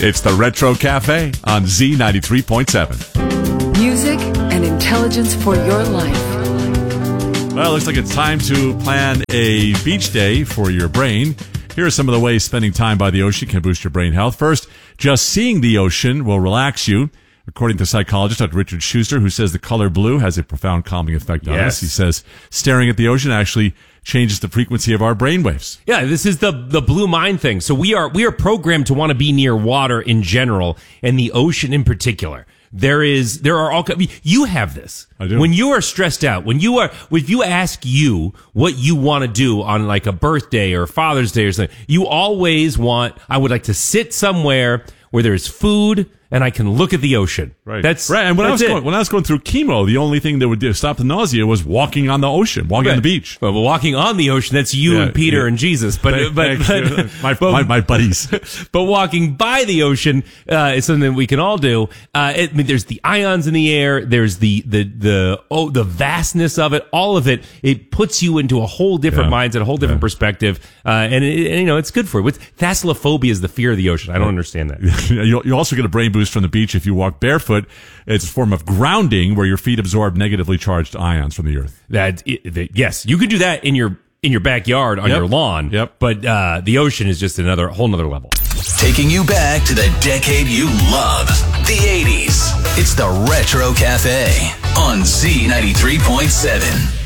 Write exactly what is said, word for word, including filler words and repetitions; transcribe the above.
It's the Retro Cafe on Z ninety-three point seven. Music and intelligence for your life. Well, it looks like it's time to plan a beach day for your brain. Here are some of the ways spending time by the ocean can boost your brain health. First, just seeing the ocean will relax you. According to psychologist Doctor Richard Schuster, who says the color blue has a profound calming effect on Yes. us. He says staring at the ocean actually changes the frequency of our brain waves. Yeah, this is the the blue mind thing. So we are we are programmed to want to be near water in general and the ocean in particular. There is there are all you have this. I do. When you are stressed out, when you are if you ask you what you want to do on like a birthday or Father's Day or something, you always want I would like to sit somewhere where there's food and I can look at the ocean. Right. That's right. And when that's I was it. going, when I was going through chemo, the only thing that would do, stop the nausea was walking on the ocean, walking on the beach. Well, walking on the ocean, that's you Yeah, and Peter yeah. and Jesus. But Thank- but, thank you. but, my, but, my my buddies. but walking by the ocean uh, is something that we can all do. Uh, it, I mean, there's the ions in the air. There's the the the oh the vastness of it. All of it. It puts you into a whole different Yeah. mindset, a whole different Yeah. perspective, perspective. Uh, and, it, and you know it's good for you. With thalassophobia is the fear of the ocean. I don't understand that. you you also get a brain boost from the beach if you walk barefoot. It's a form of grounding where your feet absorb negatively charged ions from the earth. That, that yes, you can do that in your in your backyard on Yep. your lawn. Yep. But uh, the ocean is just another whole nother level. Taking you back to the decade you love, the eighties. It's the Retro Cafe on Z ninety-three point seven.